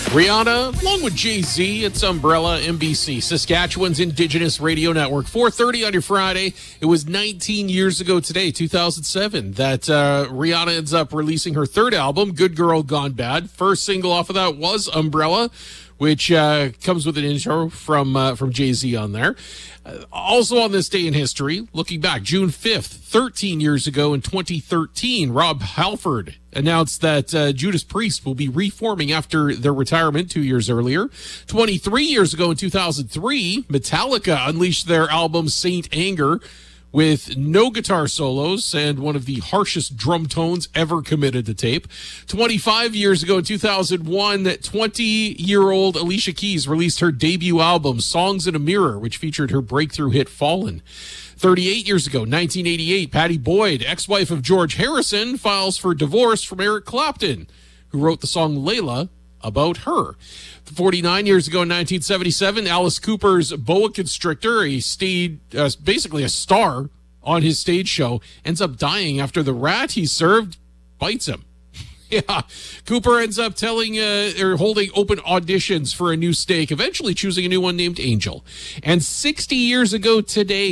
Rihanna, along with Jay-Z, it's Umbrella, NBC, Saskatchewan's Indigenous Radio Network. 4:30 on your Friday. It was 19 years ago today, 2007, that Rihanna ends up releasing her third album, Good Girl Gone Bad. First single off of that was Umbrella, which comes with an intro from Jay-Z on there. Also on this day in history, looking back, June 5th, 13 years ago in 2013, Rob Halford announced that Judas Priest will be reforming after their retirement 2 years earlier. 23 years ago in 2003, Metallica unleashed their album Saint Anger with no guitar solos and one of the harshest drum tones ever committed to tape. 25 years ago in 2001, 20-year-old Alicia Keys released her debut album, Songs in a Mirror, which featured her breakthrough hit Fallen. 38 years ago, 1988, Patty Boyd, ex-wife of George Harrison, files for divorce from Eric Clapton, who wrote the song Layla about her. 49 years ago in 1977, Alice Cooper's boa constrictor, basically a star on his stage show, ends up dying after the rat he served bites him. Yeah, Cooper ends up holding open auditions for a new steak, eventually choosing a new one named Angel. And 60 years ago today,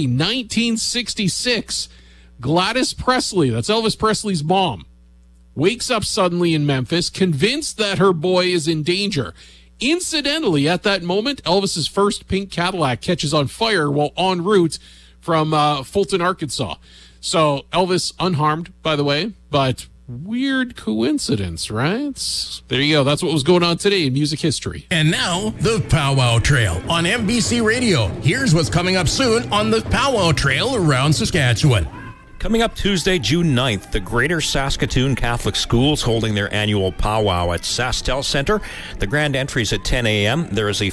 1966, Gladys Presley, that's Elvis Presley's mom, wakes up suddenly in Memphis, convinced that her boy is in danger. Incidentally, at that moment, Elvis's first pink Cadillac catches on fire while en route from Fulton, Arkansas. So Elvis unharmed, by the way, but weird coincidence, right? There you go. That's what was going on today in music history. And now, the Powwow Trail on NBC Radio. Here's what's coming up soon on the Powwow Trail around Saskatchewan. Coming up Tuesday, June 9th, the Greater Saskatoon Catholic Schools holding their annual powwow at SaskTel Center. The grand entry is at 10 a.m. There is a